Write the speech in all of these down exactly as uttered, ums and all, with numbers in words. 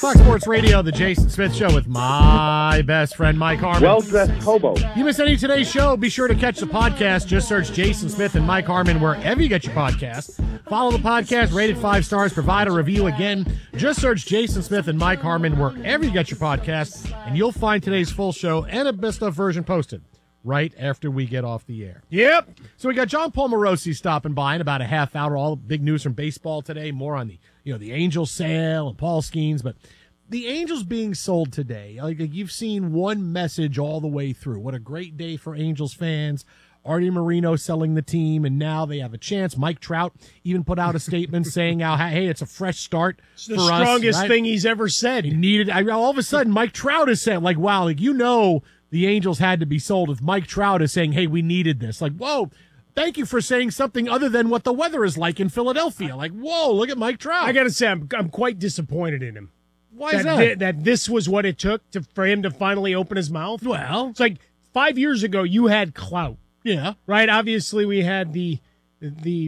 Fox Sports Radio, the Jason Smith Show with my best friend, Mike Harmon. Well-dressed hobo. You miss any of today's show, be sure to catch the podcast. Just search Jason Smith and Mike Harmon wherever you get your podcasts. Follow the podcast, rate it five stars, provide a review. Again, just search Jason Smith and Mike Harmon wherever you get your podcasts, and you'll find today's full show and a best-of version posted right after we get off the air. Yep. So we got John Paul Morosi stopping by in about a half hour. All big news from baseball today, more on the you know the Angels sale and Paul Skeens, but the Angels being sold today, like you've seen one message all the way through. What a great day for Angels fans. Artie Moreno selling the team, and now they have a chance. Mike Trout even put out a statement saying, how, hey, it's a fresh start it's for the us. The strongest right? thing he's ever said. He needed, I, all of a sudden, Mike Trout is saying, like, wow, like, you know the Angels had to be sold. If Mike Trout is saying, hey, we needed this. Like, whoa, thank you for saying something other than what the weather is like in Philadelphia. Like, whoa, look at Mike Trout. I got to say, I'm, I'm quite disappointed in him. Why that, is that? Th- that this was what it took to, for him to finally open his mouth? Well. It's like five years ago, you had clout. Yeah. Right? Obviously, we had the the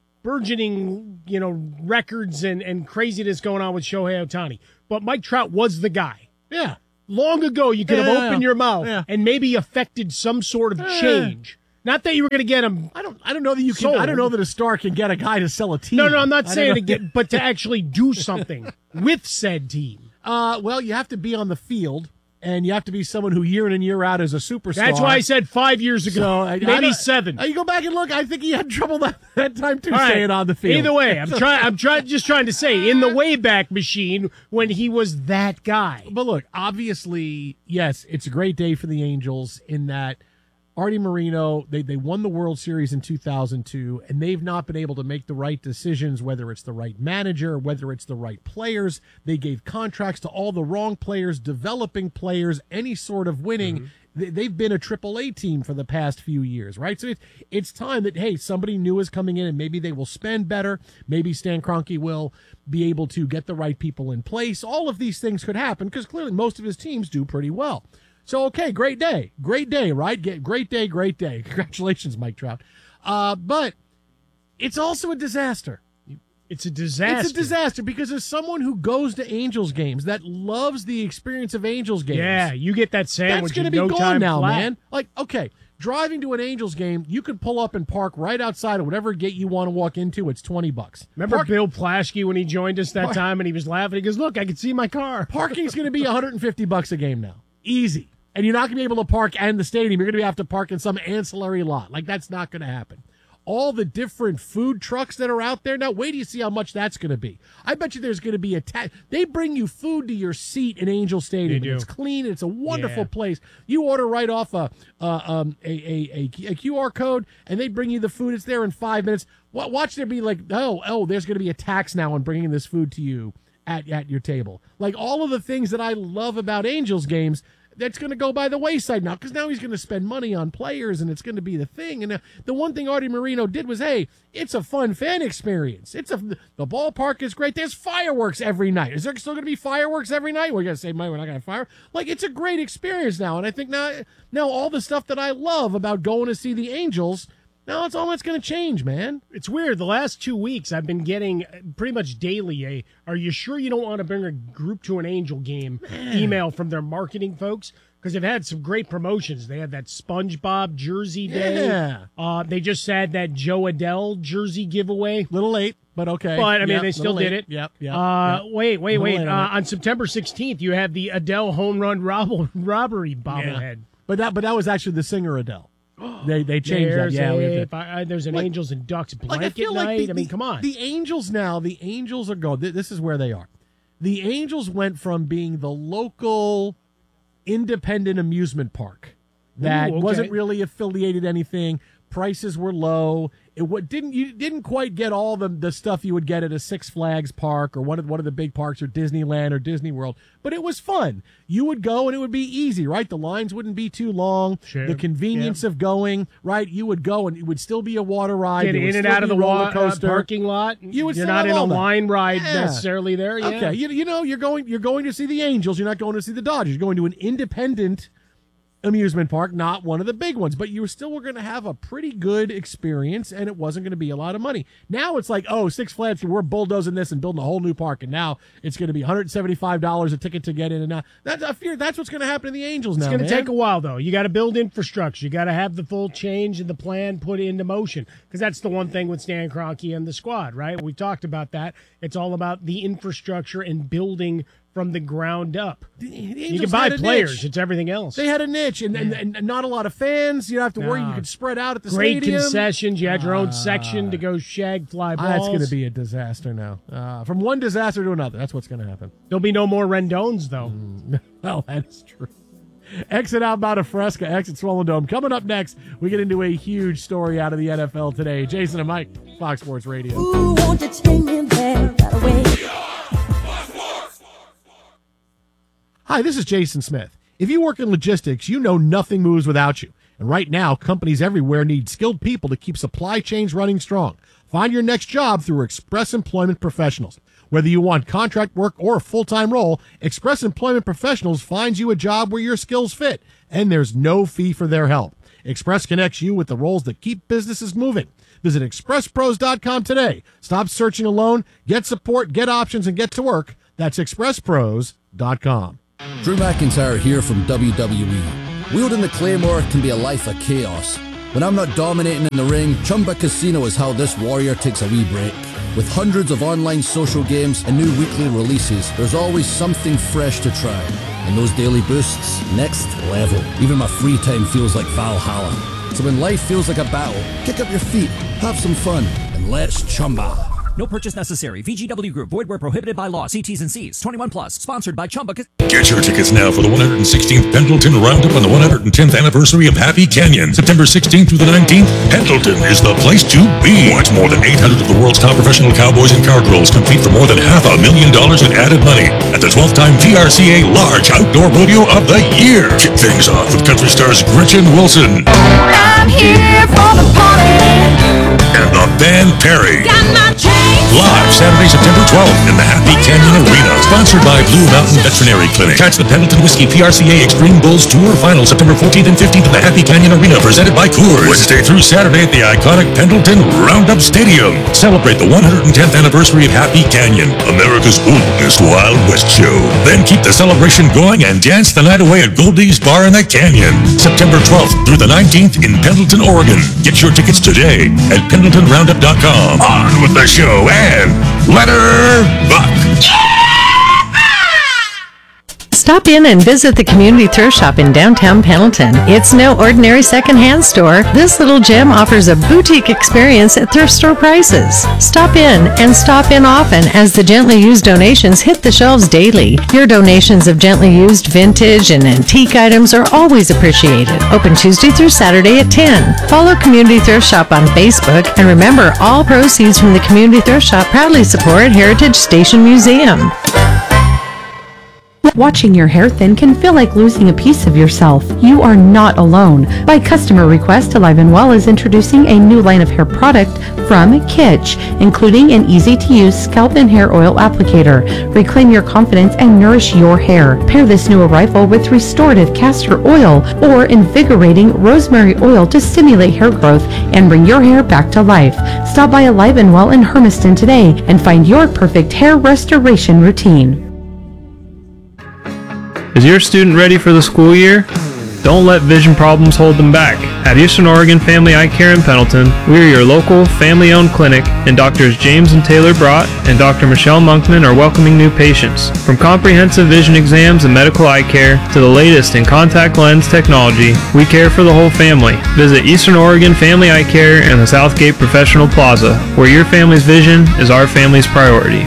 burgeoning, you know, records and, and craziness going on with Shohei Ohtani. But Mike Trout was the guy. Yeah. Long ago, you could yeah, have opened yeah. your mouth yeah. and maybe affected some sort of yeah. change. Not that you were going to get him. I don't. I don't know that you can. sold. I don't know that a star can get a guy to sell a team. No, no, I'm not I saying to get, but to actually do something with said team. Uh, well, you have to be on the field, and you have to be someone who year in and year out is a superstar. That's why I said five years ago, so, I, maybe I seven. Uh, you go back and look. I think he had trouble that, that time too, All right. staying on the field. Either way, I'm trying. I'm trying. Just trying to say, in the Wayback Machine, when he was that guy. But look, obviously, yes, it's a great day for the Angels in that Artie Moreno, they, they won the World Series in two thousand two, and they've not been able to make the right decisions, whether it's the right manager, whether it's the right players. They gave contracts to all the wrong players, developing players, any sort of winning. Mm-hmm. They, they've been a triple A team for the past few years, right? So it's, it's time that, hey, somebody new is coming in, and maybe they will spend better. Maybe Stan Kroenke will be able to get the right people in place. All of these things could happen because clearly most of his teams do pretty well. So, okay, great day. Great day, right? Get, great day, great day. Congratulations, Mike Trout. Uh, but it's also a disaster. It's a disaster. It's a disaster because as someone who goes to Angels games, that loves the experience of Angels games. Yeah, you get that sandwich That's going to in be no gone time now, flat. man. Like, okay, driving to an Angels game, you can pull up and park right outside of whatever gate you want to walk into. It's twenty bucks. Remember Park- Bill Plaschke when he joined us that Park- time and he was laughing? He goes, look, I can see my car. Parking's going to be one hundred fifty bucks a game now. Easy. And you're not going to be able to park and the stadium. You're going to have to park in some ancillary lot. Like, that's not going to happen. All the different food trucks that are out there now, wait till you see how much that's going to be. I bet you there's going to be a ta- they bring you food to your seat in Angel Stadium. They do. It's clean. It's a wonderful Yeah. place. You order right off a, uh, um, a, a, a, a Q R code, and they bring you the food. It's there in five minutes. Watch there be like, oh, oh, there's going to be a tax now on bringing this food to you at, at your table. Like all of the things that I love about Angels games, that's going to go by the wayside now because now he's going to spend money on players and it's going to be the thing. And uh, the one thing Artie Moreno did was, hey, it's a fun fan experience. It's a the ballpark is great. There's fireworks every night. Is there still going to be fireworks every night? We're going to say, Mike, we're not going to fire. Like, it's a great experience now. And I think now, now all the stuff that I love about going to see the Angels, now it's all that's going to change, man. It's weird. The last two weeks, I've been getting pretty much daily a, are you sure you don't want to bring a group to an Angel game man. email from their marketing folks? Because they've had some great promotions. They had that SpongeBob jersey day. Yeah. Uh, they just had that Joe Adele jersey giveaway. Little late, but okay. But, I mean, Yep, they still little did late. it. Yep, yep. Uh, yep. Wait, wait, wait. Little Uh, late on it. on September sixteenth, you have the Adele home run rob- robbery bobblehead. Yeah. But that, but that was actually the singer Adele. They they changed There's that. Yeah, we a, have to- uh, there's an Like- Angels and Ducks blanket like I feel night. like the, I mean, the- come on. The Angels now, the Angels are going. This is where they are. The Angels went from being the local independent amusement park that Ooh, okay. wasn't really affiliated anything. Prices were low. It w- didn't you didn't quite get all the the stuff you would get at a Six Flags park or one of one of the big parks or Disneyland or Disney World, but it was fun. You would go and it would be easy, right? The lines wouldn't be too long. Sure. The convenience of going, right? You would go and it would still be a water ride. Get There would in and still out of be the roller wa- uh, coaster. parking lot. You would You're still not have in a all that. line ride Yeah. necessarily there. Yeah. Okay, you, you know you're going you're going to see the Angels. You're not going to see the Dodgers. You're going to an independent amusement park, not one of the big ones, but you still were going to have a pretty good experience, and it wasn't going to be a lot of money. Now it's like, oh, Six Flags, we're bulldozing this and building a whole new park, and now it's going to be one hundred seventy-five dollars a ticket to get in. And now that's I fear that's what's going to happen to the Angels now. It's going to man. take a while, though. You got to build infrastructure. You got to have the full change and the plan put into motion, because that's the one thing with Stan Kroenke and the squad, right? We talked about that. It's all about the infrastructure and building from the ground up. The, the you can buy players. Niche. It's everything else. They had a niche, and, and, and not a lot of fans. You don't have to worry. No. You could spread out at the Great stadium. concessions. You had your own Uh, section to go shag fly balls. Ah, it's going to be a disaster now. Uh, from one disaster to another. That's what's going to happen. There'll be no more Rendones, though. Mm, well, that is true. Exit outbound of Fresca, exit Swollen Dome. Coming up next, we get into a huge story out of the N F L today. Jason and Mike, Fox Sports Radio. Ooh, won't you take me there right away? Hi, this is Jason Smith. If you work in logistics, you know nothing moves without you. And right now, companies everywhere need skilled people to keep supply chains running strong. Find your next job through Express Employment Professionals. Whether you want contract work or a full-time role, Express Employment Professionals finds you a job where your skills fit, and there's no fee for their help. Express connects you with the roles that keep businesses moving. Visit express pros dot com today. Stop searching alone. Get support, get options, and get to work. That's express pros dot com. Drew McIntyre here from W W E. Wielding the Claymore can be a life of chaos. When I'm not dominating in the ring, Chumba Casino is how this warrior takes a wee break. With hundreds of online social games and new weekly releases, there's always something fresh to try. And those daily boosts, next level. Even my free time feels like Valhalla. So when life feels like a battle, kick up your feet, have some fun, and let's chumba. No purchase necessary. V G W Group. Void where prohibited by law. See T's and C's. twenty-one plus. Sponsored by Chumba. Get your tickets now for the one hundred sixteenth Pendleton Roundup on the one hundred tenth anniversary of Happy Canyon. September sixteenth through the nineteenth, Pendleton is the place to be. Watch more than eight hundred of the world's top professional cowboys and cowgirls compete for more than half a million dollars in added money at the twelfth time V R C A Large Outdoor Rodeo of the Year. Kick things off with country stars Gretchen Wilson. I'm here for the party. And the band Perry. Got my chains. Live Saturday, September twelfth in the Happy Canyon Arena. Sponsored by Blue Mountain Veterinary Clinic. Catch the Pendleton Whiskey P R C A Extreme Bulls Tour Final September fourteenth and fifteenth in the Happy Canyon Arena, presented by Coors. Wednesday through Saturday at the iconic Pendleton Roundup Stadium. Celebrate the one hundred tenth anniversary of Happy Canyon, America's oldest Wild West show. Then keep the celebration going and dance the night away at Goldie's Bar in the Canyon. September twelfth through the nineteenth in Pendleton, Oregon. Get your tickets today at pendleton roundup dot com. On with the show and let her buck. Stop in and visit the Community Thrift Shop in downtown Pendleton. It's no ordinary secondhand store. This little gem offers a boutique experience at thrift store prices. Stop in and stop in often as the gently used donations hit the shelves daily. Your donations of gently used vintage and antique items are always appreciated. Open Tuesday through Saturday at ten. Follow Community Thrift Shop on Facebook, and remember, all proceeds from the Community Thrift Shop proudly support Heritage Station Museum. Watching your hair thin can feel like losing a piece of yourself. You are not alone. By customer request, Alive and Well is introducing a new line of hair product from Kitsch, including an easy-to-use scalp and hair oil applicator. Reclaim your confidence and nourish your hair. Pair this new arrival with restorative castor oil or invigorating rosemary oil to stimulate hair growth and bring your hair back to life. Stop by Alive and Well in Hermiston today and find your perfect hair restoration routine. Is your student ready for the school year? Don't let vision problems hold them back. At Eastern Oregon Family Eye Care in Pendleton, we are your local family-owned clinic, and Doctors James and Taylor Brott and Doctor Michelle Monkman are welcoming new patients. From comprehensive vision exams and medical eye care to the latest in contact lens technology, we care for the whole family. Visit Eastern Oregon Family Eye Care in the Southgate Professional Plaza, where your family's vision is our family's priority.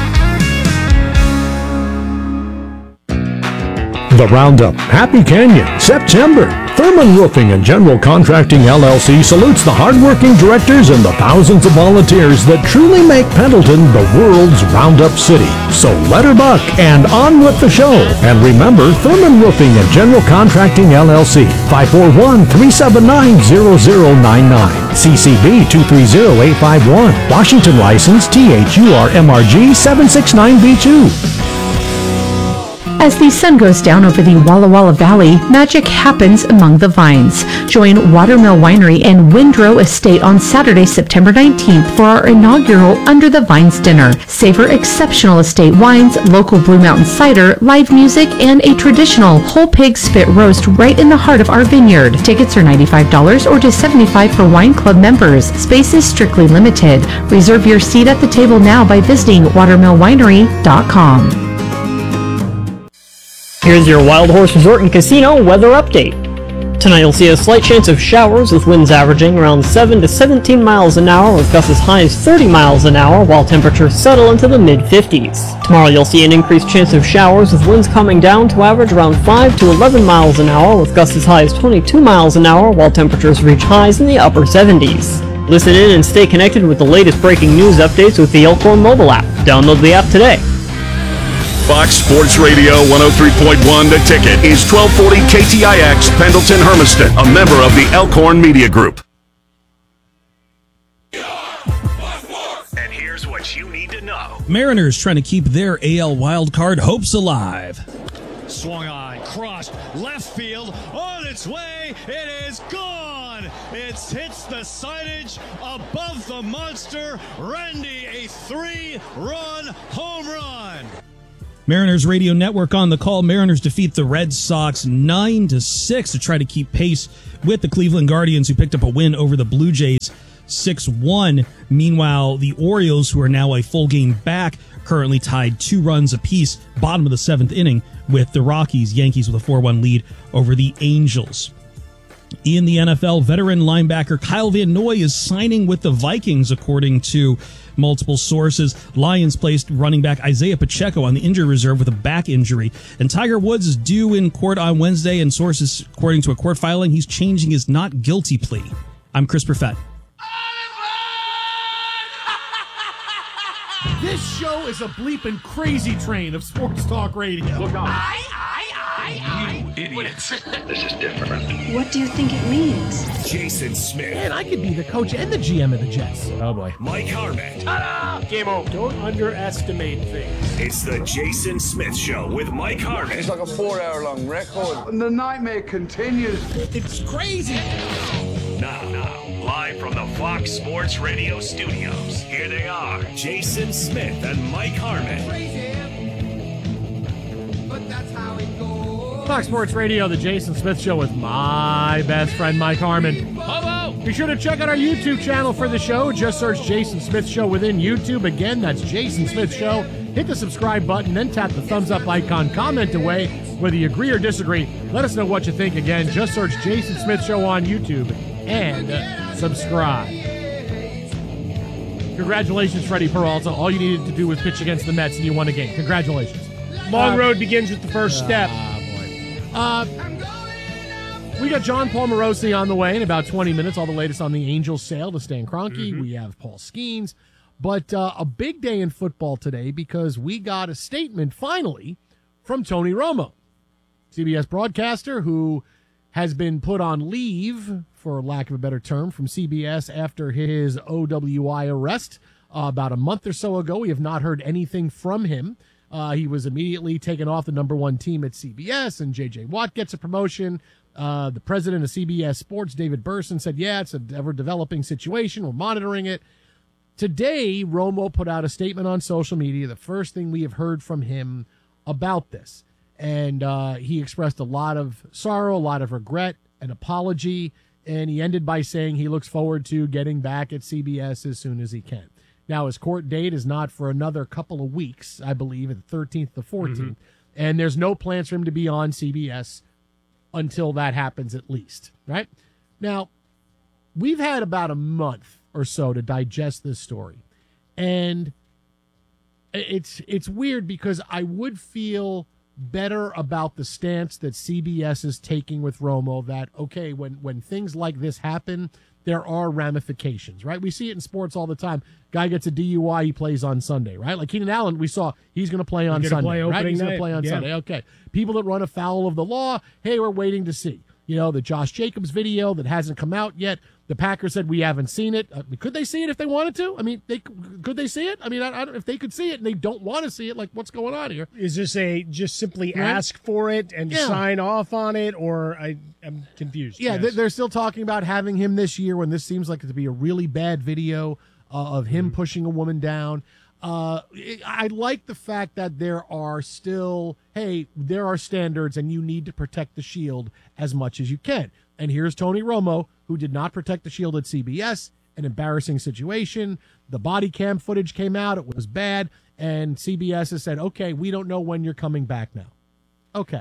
The Roundup, Happy Canyon, September. Thurman Roofing and General Contracting L L C salutes the hardworking directors and the thousands of volunteers that truly make Pendleton the world's Roundup city. So let her buck and on with the show. And remember, Thurman Roofing and General Contracting L L C, five four one, three seven nine, zero zero nine nine. C C B two three zero eight five one. Washington license T H U R M R G seven six nine B two. As the sun goes down over the Walla Walla Valley, magic happens among the vines. Join Watermill Winery and Windrow Estate on Saturday, September nineteenth for our inaugural Under the Vines dinner. Savor exceptional estate wines, local Blue Mountain cider, live music, and a traditional whole pig spit roast right in the heart of our vineyard. Tickets are ninety-five dollars or just seventy-five dollars for wine club members. Space is strictly limited. Reserve your seat at the table now by visiting watermill winery dot com. Here's your Wild Horse Resort and Casino weather update. Tonight you'll see a slight chance of showers with winds averaging around seven to seventeen miles an hour with gusts as high as thirty miles an hour while temperatures settle into the mid fifties. Tomorrow you'll see an increased chance of showers with winds coming down to average around five to eleven miles an hour with gusts as high as twenty-two miles an hour while temperatures reach highs in the upper seventies. Listen in and stay connected with the latest breaking news updates with the Elkhorn mobile app. Download the app today. Fox Sports Radio one oh three point one The Ticket is twelve forty K T I X Pendleton Hermiston, a member of the Elkhorn Media Group. And here's what you need to know. Mariners trying to keep their A L wildcard hopes alive. Swung on, crossed, left field, on its way, it is gone! It hits the signage above the monster. Randy, a three-run home run! Mariners Radio Network on the call. Mariners defeat the Red Sox nine to six to try to keep pace with the Cleveland Guardians, who picked up a win over the Blue Jays six one. Meanwhile, the Orioles, who are now a full game back, currently tied two runs apiece, bottom of the seventh inning, with the Rockies. Yankees with a four one lead over the Angels. In the N F L, veteran linebacker Kyle Van Noy is signing with the Vikings, according to multiple sources. Lions placed running back Isaiah Pacheco on the injury reserve with a back injury. And Tiger Woods is due in court on Wednesday, and sources, according to a court filing, he's changing his not guilty plea. I'm Chris Perfett. This show is a bleeping crazy train of sports talk radio. Look on. I, I, I, you idiots. This is different. What do you think it means? Jason Smith. Man, I could be the coach and the G M of the Jets. Oh, boy. Mike Harmon. Ta-da! Game over. Don't underestimate things. It's the Jason Smith Show with Mike Harmon. It's like a four-hour-long record. And the nightmare continues. It's crazy. Now, now, live from the Fox Sports Radio studios, here they are, Jason Smith and Mike Harmon. Fox Sports Radio, the Jason Smith Show with my best friend, Mike Harmon. Hello! Be sure to check out our YouTube channel for the show. Just search Jason Smith Show within YouTube. Again, that's Jason Smith Show. Hit the subscribe button, then tap the thumbs up icon. Comment away whether you agree or disagree. Let us know what you think. Again, just search Jason Smith Show on YouTube and subscribe. Congratulations, Freddie Peralta. All you needed to do was pitch against the Mets, and you won a game. Congratulations. Long Uh, road begins with the first step. Uh, we got John Paul Morosi on the way in about twenty minutes. All the latest on the Angels sale to Stan Kroenke. Mm-hmm. We have Paul Skeens. But uh, a big day in football today because we got a statement, finally, from Tony Romo, C B S broadcaster who has been put on leave, for lack of a better term, from C B S after his O W I arrest uh, about a month or so ago. We have not heard anything from him. Uh, he was immediately taken off the number one team at C B S, and J J. Watt gets a promotion. Uh, the president of C B S Sports, David Burson, said, yeah, it's an ever-developing situation. We're monitoring it. Today, Romo put out a statement on social media, the first thing we have heard from him about this. And uh, he expressed a lot of sorrow, a lot of regret, an apology, and he ended by saying he looks forward to getting back at C B S as soon as he can. Now, his court date is not for another couple of weeks, I believe, the thirteenth to fourteenth, mm-hmm. and there's no plans for him to be on C B S until that happens at least, right? Now, we've had about a month or so to digest this story, and it's it's weird because I would feel better about the stance that C B S is taking with Romo, that, okay, when, when things like this happen, there are ramifications, right? We see it in sports all the time. Guy gets a D U I, he plays on Sunday, right? Like Keenan Allen, we saw he's going to play on Sunday, play right? He's going night. to play on yeah. Sunday. Okay. People that run afoul of the law, hey, we're waiting to see. You know, the Josh Jacobs video that hasn't come out yet, The Packers said we haven't seen it. Uh, could they see it if they wanted to? I mean, they could they see it? I mean, I, I don't, if they could see it and they don't want to see it, like what's going on here? Is this a just simply Right? ask for it and Yeah. sign off on it, or I, I'm confused? Yeah, Yes. they- they're still talking about having him this year when this seems like it to be a really bad video uh, of him pushing a woman down. Uh, I like the fact that there are still, hey, there are standards and you need to protect the Shield as much as you can. And here's Tony Romo, who did not protect the Shield at C B S, an embarrassing situation. The body cam footage came out. It was bad. And C B S has said, okay, we don't know when you're coming back now. Okay.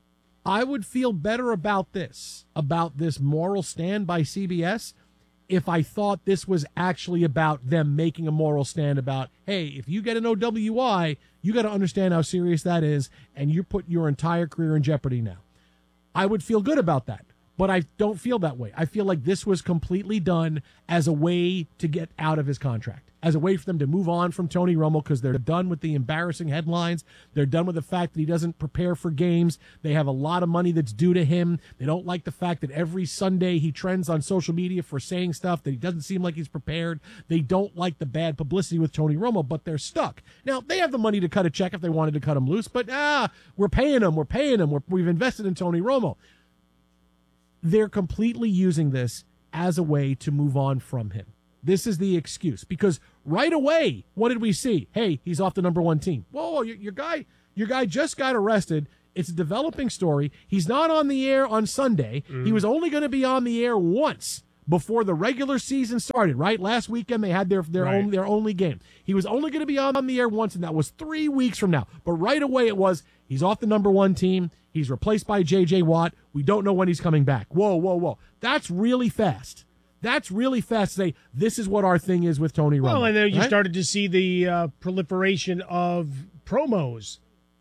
I would feel better about this, about this moral stand by C B S, if I thought this was actually about them making a moral stand about, hey, if you get an O W I, you got to understand how serious that is, and you put your entire career in jeopardy now. I would feel good about that, but I don't feel that way. I feel like this was completely done as a way to get out of his contract, as a way for them to move on from Tony Romo because they're done with the embarrassing headlines. They're done with the fact that he doesn't prepare for games. They have a lot of money that's due to him. They don't like the fact that every Sunday he trends on social media for saying stuff that he doesn't seem like he's prepared. They don't like the bad publicity with Tony Romo, but they're stuck. Now, they have the money to cut a check if they wanted to cut him loose, but ah, we're paying him. We're paying him. We're, we've invested in Tony Romo. They're completely using this as a way to move on from him. This is the excuse, because right away, what did we see? Hey, he's off the number one team. Whoa, whoa your, your guy, your guy just got arrested. It's a developing story. He's not on the air on Sunday. Mm. He was only going to be on the air once before the regular season started. Right, last weekend they had their their Right. own their only game. He was only going to be on the air once, and that was three weeks from now. But right away, it was he's off the number one team. He's replaced by J J Watt. We don't know when he's coming back. Whoa, whoa, whoa! That's really fast. That's really fast to say, this is what our thing is with Tony Romo. Well, and then you right? started to see the uh, proliferation of promos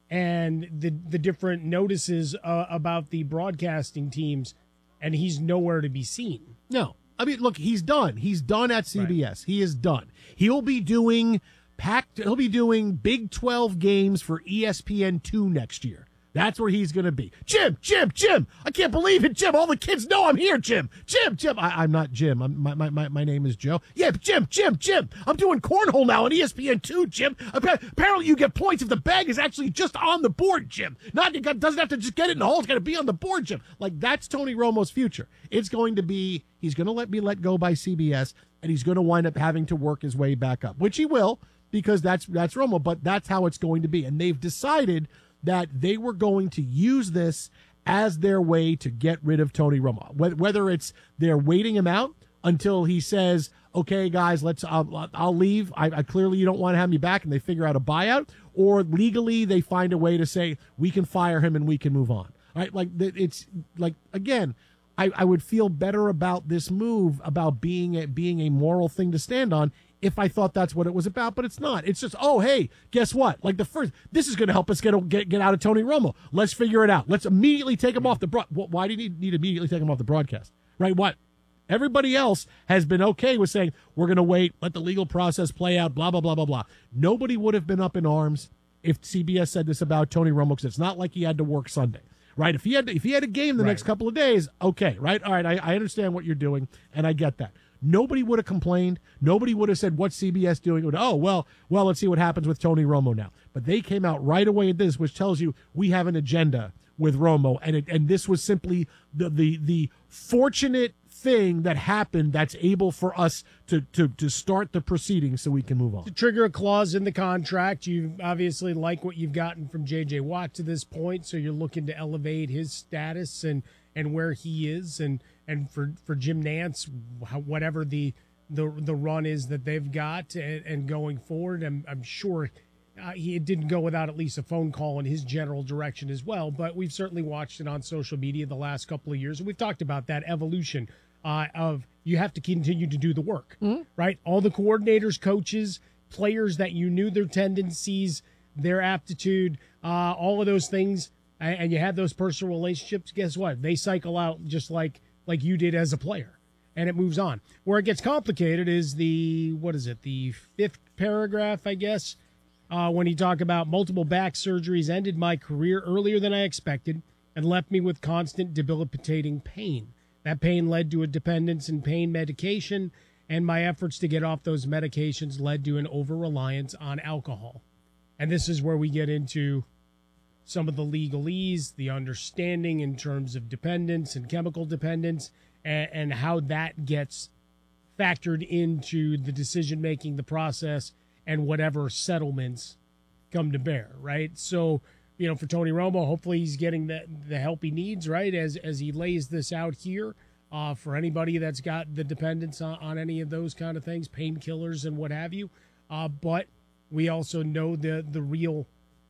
and the the different notices uh, about the broadcasting teams, and he's nowhere to be seen. No. I mean, look, he's done. He's done at C B S. Right. He is done. He'll be doing packed. He'll be doing Big twelve games for E S P N two next year. That's where he's going to be. Jim, Jim, Jim. I can't believe it, Jim. All the kids know I'm here, Jim. Jim, Jim. I, I'm not Jim. I'm, my, my, my name is Joe. Yeah, Jim, Jim, Jim. I'm doing cornhole now on E S P N two, Jim. Apparently you get points if the bag is actually just on the board, Jim. Not it doesn't have to just get it in the hole. It's got to be on the board, Jim. Like, that's Tony Romo's future. It's going to be, he's going to let me let go by C B S, and he's going to wind up having to work his way back up, which he will, because that's that's Romo, but that's how it's going to be. And they've decided that they were going to use this as their way to get rid of Tony Romo. Whether it's they're waiting him out until he says, okay, guys, let's, I'll, I'll leave. I, I clearly you don't want to have me back, and they figure out a buyout, or legally they find a way to say, we can fire him and we can move on. Right? Like, it's like, again, I, I would feel better about this move, about being a, being a moral thing to stand on, if I thought that's what it was about, but it's not. It's just, oh, hey, guess what? Like the first, this is going to help us get, get get out of Tony Romo. Let's figure it out. Let's immediately take him off the broad. Why do you need, need to immediately take him off the broadcast? Right? What? Everybody else has been okay with saying, we're going to wait, let the legal process play out, blah, blah, blah, blah, blah. Nobody would have been up in arms if C B S said this about Tony Romo, because it's not like he had to work Sunday. Right? If he had to, if he had a game the right. next couple of days, okay, right? All right, I, I understand what you're doing, and I get that. Nobody would have complained. Nobody would have said, what's C B S doing? Would, oh, well, well, let's see what happens with Tony Romo now. But they came out right away at this, which tells you we have an agenda with Romo, and it, and this was simply the the the fortunate thing that happened that's able for us to, to, to start the proceedings so we can move on. To trigger a clause in the contract, you obviously like what you've gotten from J J Watt to this point, so you're looking to elevate his status and, and where he is, and and for, for Jim Nantz, whatever the the the run is that they've got, and, and going forward, I'm, I'm sure uh, he didn't go without at least a phone call in his general direction as well, but we've certainly watched it on social media the last couple of years, and we've talked about that evolution uh, of you have to continue to do the work, mm-hmm. right? All the coordinators, coaches, players that you knew their tendencies, their aptitude, uh, all of those things, and you have those personal relationships, guess what? They cycle out just like like you did as a player, and it moves on. Where it gets complicated is the, what is it, the fifth paragraph, I guess, uh, when he talked about multiple back surgeries ended my career earlier than I expected and left me with constant debilitating pain. That pain led to a dependence in pain medication, and my efforts to get off those medications led to an over-reliance on alcohol. And this is where we get into some of the legalese, the understanding in terms of dependence and chemical dependence, and, and how that gets factored into the decision-making, the process, and whatever settlements come to bear, right? So, you know, for Tony Romo, hopefully he's getting the, the help he needs, right, as as he lays this out here. Uh, for anybody that's got the dependence on, on any of those kind of things, painkillers and what have you. Uh, but we also know the the real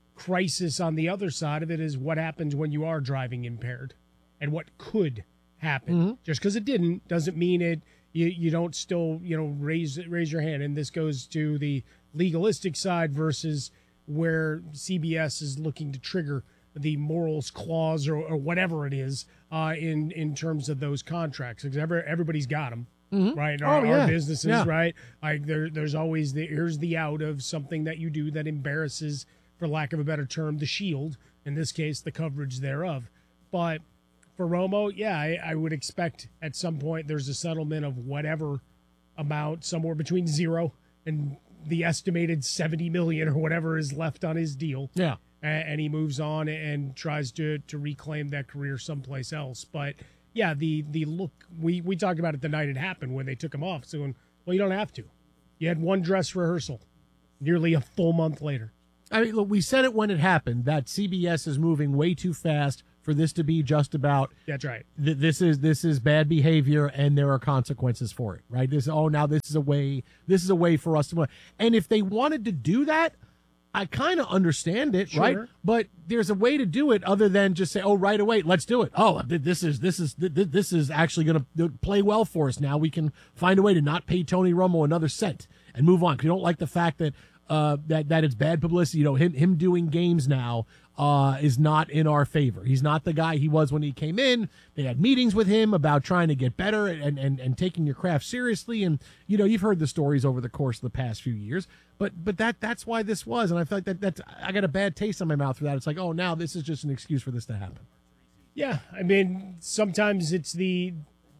crisis on the other side of it is what happens when you are driving impaired and what could happen. Mm-hmm. Just because it didn't doesn't mean it you, you don't still, you know, raise raise your hand. And this goes to the legalistic side versus where C B S is looking to trigger the morals clause or, or whatever it is uh, in in terms of those contracts. Because every, everybody's got them, mm-hmm. right? Our, oh, yeah. our businesses, yeah. right? Like there, there's always the here's the out of something that you do that embarrasses, for lack of a better term, the shield. In this case, the coverage thereof. But for Romo, yeah, I, I would expect at some point there's a settlement of whatever amount, somewhere between zero and the estimated seventy million or whatever is left on his deal. Yeah. And he moves on and tries to to reclaim that career someplace else. But yeah, the the look we we talked about it the night it happened when they took him off. So, well, you don't have to. You had one dress rehearsal, nearly a full month later. I mean, look, we said it when it happened that C B S is moving way too fast for this to be just about. That's right. Th- this is this is bad behavior, and there are consequences for it. Right? This oh now this is a way this is a way for us to. And if they wanted to do that, I kind of understand it, Sure. right? But there's a way to do it other than just say, "Oh, right away, let's do it." Oh, this is this is this is actually going to play well for us. Now we can find a way to not pay Tony Romo another cent and move on. Because you don't like the fact that uh, that that it's bad publicity. You know, him him doing games now uh, is not in our favor. He's not the guy he was when he came in. They had meetings with him about trying to get better and and and taking your craft seriously. And you know, you've heard the stories over the course of the past few years. But but that that's why this was, and I feel like that that's I got a bad taste in my mouth for that. It's like, oh, now this is just an excuse for this to happen. Yeah, I mean, sometimes it's the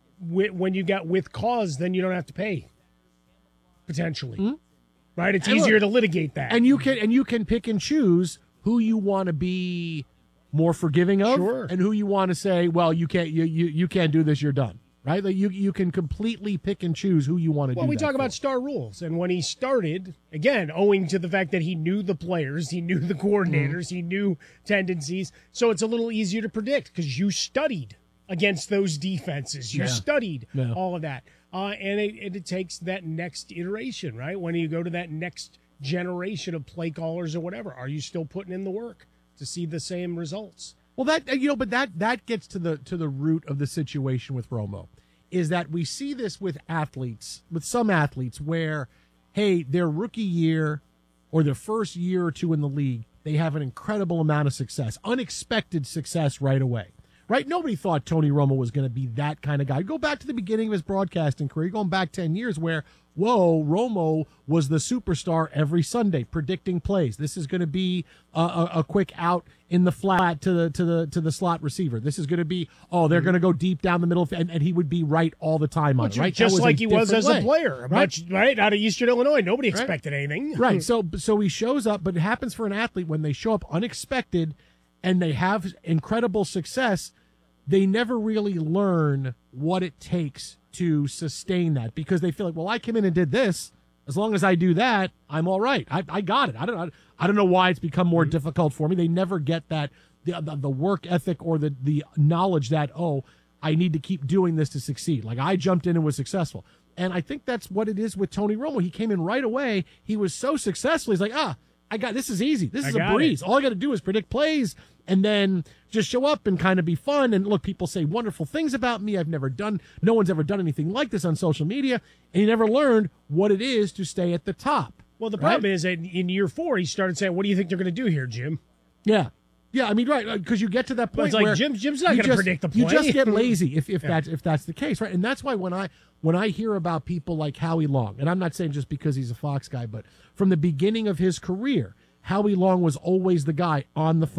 when you got with cause, then you don't have to pay. Potentially, mm-hmm. right? It's and easier look, to litigate that, and you can and you can pick and choose who you want to be more forgiving of, sure. and who you want to say, well, you can't you you, you can't do this, you're done. Right, like you you can completely pick and choose who you want to well, do. Well, we that talk for. about star rules, and when he started, again, owing to the fact that he knew the players, he knew the coordinators, mm. he knew tendencies, so it's a little easier to predict because you studied against those defenses, you yeah. studied yeah. all of that, uh, and it, it, it takes that next iteration, right? When you go to that next generation of play callers or whatever, are you still putting in the work to see the same results? Well, that you know, but that that gets to the to the root of the situation with Romo, is that we see this with athletes, with some athletes, where, hey, their rookie year or their first year or two in the league, they have an incredible amount of success, unexpected success right away. Right? Nobody thought Tony Romo was going to be that kind of guy. Go back to the beginning of his broadcasting career, going back ten years, where, whoa, Romo was the superstar every Sunday, predicting plays. This is going to be a, a, a quick out in the flat to the to the to the slot receiver. This is going to be, oh, they're going to go deep down the middle, and, and he would be right all the time on it. Right? Just was like he was as way, a player, right? Much, right? Out of Eastern Illinois, nobody expected right? anything. Right. So so he shows up, but it happens for an athlete when they show up unexpected, and they have incredible success. They never really learn what it takes to sustain that because they feel like, well, I came in and did this. As long as I do that, I'm all right. I, I got it. I don't. I don't know why it's become more mm-hmm. difficult for me. They never get that the, the the work ethic or the the knowledge that, oh, I need to keep doing this to succeed. Like I jumped in and was successful, and I think that's what it is with Tony Romo. He came in right away. He was so successful. He's like, ah, I got this is easy. This is a breeze. It. All I got to do is predict plays and then just show up and kind of be fun. And look, people say wonderful things about me. I've never done, no one's ever done anything like this on social media. And he never learned what it is to stay at the top. Well, the problem right? is that in year four, he started saying, what do you think they're going to do here, Jim? Yeah. Yeah, I mean, right, because you get to that point it's like where Jim, Jim's not going to predict the play. You just get lazy if, if, yeah. that's, if that's the case, right? And that's why when I when I hear about people like Howie Long, and I'm not saying just because he's a Fox guy, but from the beginning of his career, Howie Long was always the guy on the phone,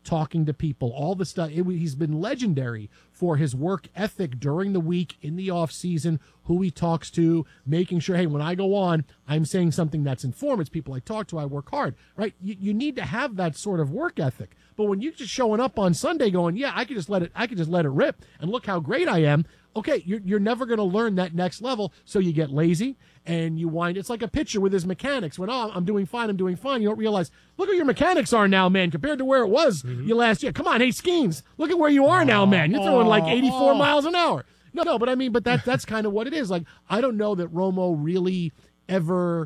talking to people, all the stuff. It, he's been legendary for his work ethic during the week, in the off season, who he talks to, making sure, hey, when I go on, I'm saying something that's informed. It's people I talk to, I work hard, right? You, you need to have that sort of work ethic. But when you're just showing up on Sunday going, yeah, I could just let it, I could just let it rip and look how great I am. Okay, you're, you're never going to learn that next level. So you get lazy and you wind, it's like a pitcher with his mechanics. When, oh, I'm doing fine, I'm doing fine. You don't realize, look where your mechanics are now, man, compared to where it was mm-hmm. you last year. Come on, hey, Skeens, look at where you are oh, now, man. You're throwing oh, like eighty-four oh. miles an hour. No, no, but I mean, but that that's kind of what it is. Like, I don't know that Romo really ever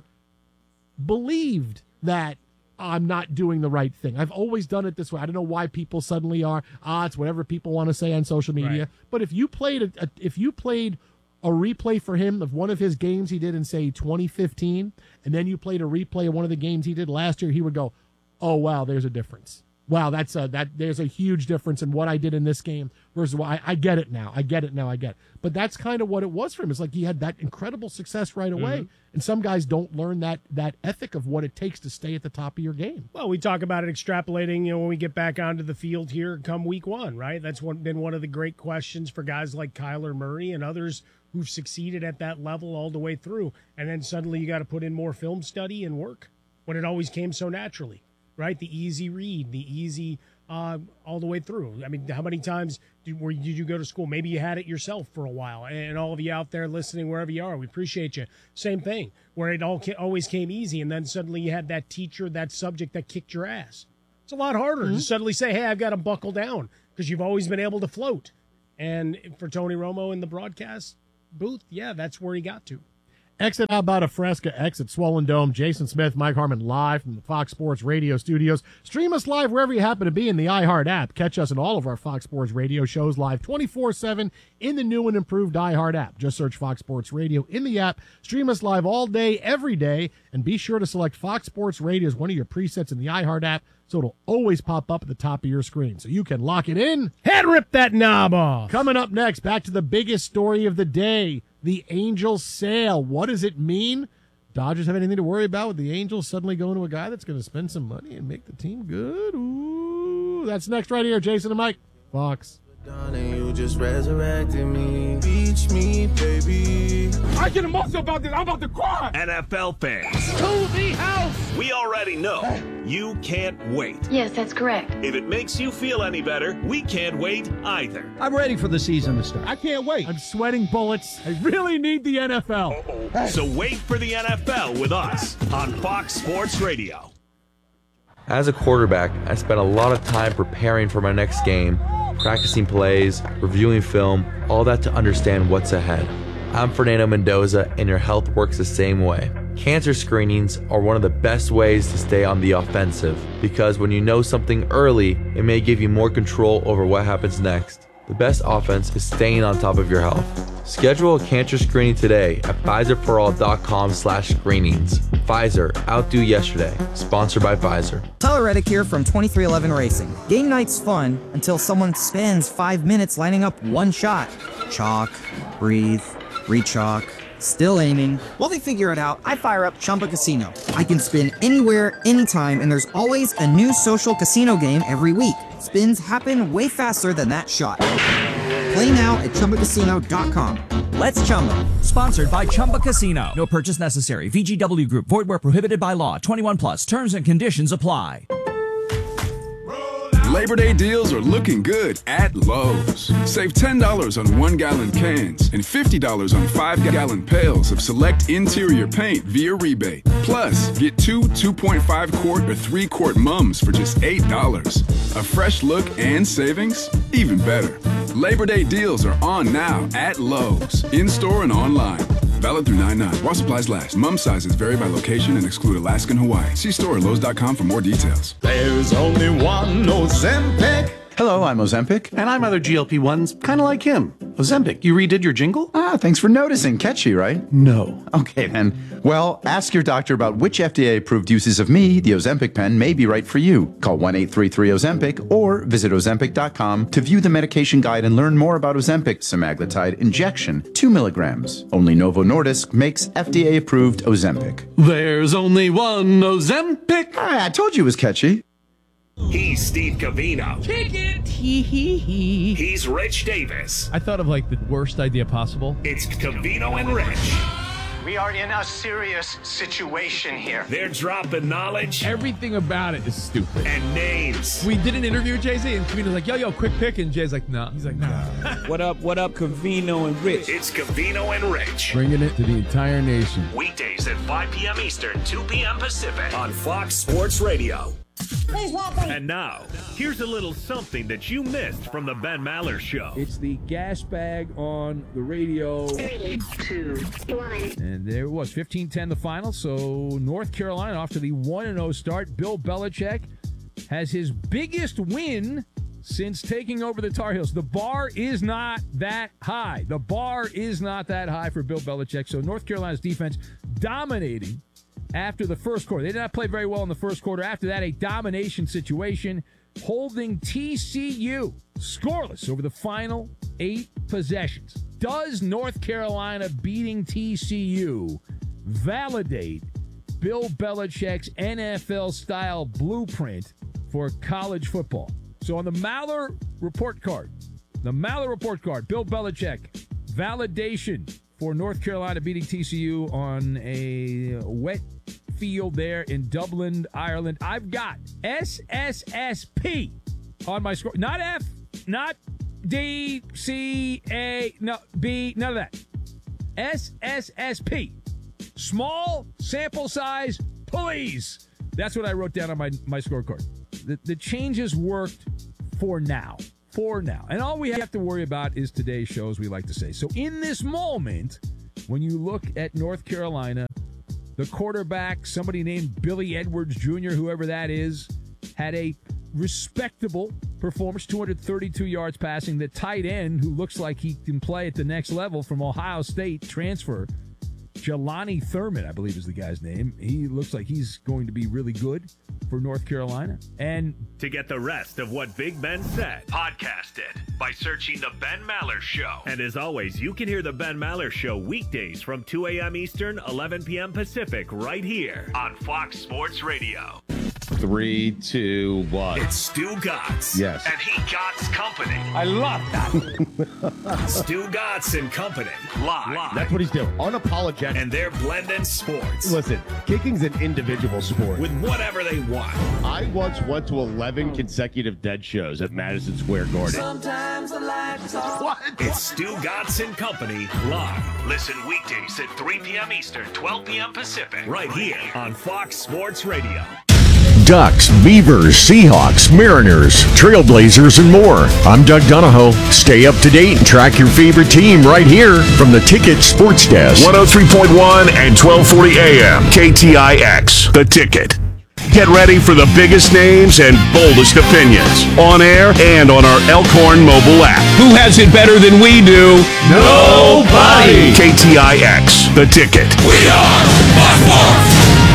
believed that I'm not doing the right thing. I've always done it this way. I don't know why people suddenly are, ah, it's whatever people want to say on social media. Right. But if you played a, a, if you played a replay for him of one of his games he did in, say, twenty fifteen, and then you played a replay of one of the games he did last year, he would go, oh, wow, there's a difference. Wow, that's a, that there's a huge difference in what I did in this game versus what I, I get it now. I get it now. I get it. But that's kind of what it was for him. It's like he had that incredible success right away. Mm-hmm. And some guys don't learn that that ethic of what it takes to stay at the top of your game. Well, we talk about it extrapolating, you know, when we get back onto the field here come week one, right? That's one, been one of the great questions for guys like Kyler Murray and others who've succeeded at that level all the way through. And then suddenly you got to put in more film study and work when it always came so naturally. Right, the easy read, the easy uh, all the way through. I mean, how many times did, were, did you go to school? Maybe you had it yourself for a while. And all of you out there listening, wherever you are, we appreciate you. Same thing, where it all always came easy, and then suddenly you had that teacher, that subject that kicked your ass. It's a lot harder mm-hmm. to suddenly say, hey, I've got to buckle down, because you've always been able to float. And for Tony Romo in the broadcast booth, yeah, that's where he got to. Exit out about a Fresca, exit Swollen Dome. Jason Smith, Mike Harmon live from the Fox Sports Radio studios. Stream us live wherever you happen to be in the iHeart app. Catch us in all of our Fox Sports Radio shows live twenty-four seven in the new and improved iHeart app. Just search Fox Sports Radio in the app. Stream us live all day, every day, and be sure to select Fox Sports Radio as one of your presets in the iHeart app so it'll always pop up at the top of your screen so you can lock it in. Head rip that knob off. Coming up next, back to the biggest story of the day. The Angels sale. What does it mean? Dodgers have anything to worry about with the Angels suddenly going to a guy that's going to spend some money and make the team good? Ooh, that's next right here. Jason and Mike, Fox. You just resurrected me. Beach me, baby. I get emotional about this. I'm about to cry. N F L fans. To the house. We already know you can't wait. Yes, that's correct. If it makes you feel any better, we can't wait either. I'm ready for the season to start. I can't wait. I'm sweating bullets. I really need the N F L. Uh-oh. So wait for the N F L with us on Fox Sports Radio. As a quarterback, I spent a lot of time preparing for my next game, practicing plays, reviewing film, all that to understand what's ahead. I'm Fernando Mendoza, and your health works the same way. Cancer screenings are one of the best ways to stay on the offensive, because when you know something early, it may give you more control over what happens next. The best offense is staying on top of your health. Schedule a cancer screening today at Pfizer For All dot com slash screenings. Pfizer, outdo yesterday. Sponsored by Pfizer. Tyler Reddick here from twenty-three eleven Racing. Game night's fun until someone spends five minutes lining up one shot. Chalk, breathe, re-chalk, still aiming. While they figure it out, I fire up Chumba Casino. I can spin anywhere, anytime, and there's always a new social casino game every week. Spins happen way faster than that shot. Play now at Chumba Casino dot com. Let's Chumba. Sponsored by Chumba Casino. No purchase necessary. V G W Group. Void where prohibited by law. twenty-one plus. Terms and conditions apply. Labor Day deals are looking good at Lowe's. Save ten dollars on one-gallon cans and fifty dollars on five-gallon pails of select interior paint via rebate. Plus, get two two point five quart or three quart mums for just eight dollars. A fresh look and savings? Even better. Labor Day deals are on now at Lowe's, in-store and online. Valid through nine nine. While supplies last. Mum sizes vary by location and exclude Alaska and Hawaii. See store at Lowe's dot com for more details. There's only one Ozempic. Hello, I'm Ozempic. And I'm other G L P ones, kind of like him. Ozempic, you redid your jingle? Ah, thanks for noticing. Catchy, right? No. Okay, then. Well, ask your doctor about which F D A-approved uses of me, the Ozempic pen, may be right for you. Call one eight three three Ozempic or visit Ozempic dot com to view the medication guide and learn more about Ozempic semaglutide injection, two milligrams. Only Novo Nordisk makes F D A-approved Ozempic. There's only one Ozempic. Ah, I told you it was catchy. He's Steve Covino. Kick it! Hee hee hee. He's Rich Davis. I thought of like the worst idea possible. It's Covino and Rich. We are in a serious situation here. They're dropping knowledge. Everything about it is stupid. And names. We did an interview with Jay-Z, and Covino's like, yo, yo, quick pick. And Jay's like, no. Nah. He's like, no. Nah. What up, what up, Covino and Rich? It's Covino and Rich. Bringing it to the entire nation. Weekdays at five p.m. Eastern, two p.m. Pacific on Fox Sports Radio. Please welcome. And now, here's a little something that you missed from the Ben Maller Show. It's the gas bag on the radio. Three, two, one. And there it was, fifteen ten the final. So North Carolina off to the one and oh start. Bill Belichick has his biggest win since taking over the Tar Heels. The bar is not that high. The bar is not that high for Bill Belichick. So North Carolina's defense dominating after the first quarter. They did not play very well in the first quarter. After that, a domination situation, holding T C U scoreless over the final eight possessions. Does North Carolina beating T C U validate Bill Belichick's N F L-style blueprint for college football? So on the Maller report card, the Maller report card, Bill Belichick, validation for North Carolina beating T C U on a wet field there in Dublin, Ireland. I've got S S S P on my score. Not F, not D, C, A, no, B, none of that. S S S P. Small sample size, please. That's what I wrote down on my, my scorecard. The, the changes worked for now. For now. And all we have to worry about is today's show, as we like to say. So in this moment, when you look at North Carolina, the quarterback, somebody named Billy Edwards Junior, whoever that is, had a respectable performance, two hundred thirty-two yards passing. The tight end, who looks like he can play at the next level from Ohio State transfer, Jelani Thurman, I believe is the guy's name. He looks like he's going to be really good for North Carolina. And to get the rest of what Big Ben said, podcast it by searching The Ben Maller Show. And as always, you can hear The Ben Maller Show weekdays from two a.m. Eastern, eleven p.m. Pacific, right here on Fox Sports Radio. Three, two, one. It's Stu Gatz. Yes. And he Gatz Company. I love that. Stu Gatz and Company. Live. Live. That's what he's doing. Unapologetic. And they're blending sports. Listen, kicking's an individual sport. With whatever they want. I once went to eleven consecutive dead shows at Madison Square Garden. Sometimes the lights off. What? It's Stu Gatz and Company live. Listen weekdays at three p.m. Eastern, twelve p.m. Pacific. Right here on Fox Sports Radio. Ducks, Beavers, Seahawks, Mariners, Trailblazers, and more. I'm Doug Donahoe. Stay up to date and track your favorite team right here from the Ticket Sports Desk. one oh three point one and twelve forty A M. K T I X, The Ticket. Get ready for the biggest names and boldest opinions on air and on our Elkhorn mobile app. Who has it better than we do? Nobody! K T I X, The Ticket. We are Buckmore!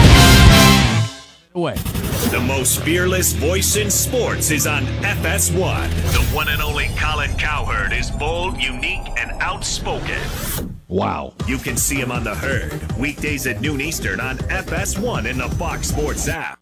Away. The most fearless voice in sports is on F S one. The one and only Colin Cowherd is bold, unique, and outspoken. Wow. You can see him on The Herd, weekdays at noon Eastern on F S one in the Fox Sports app.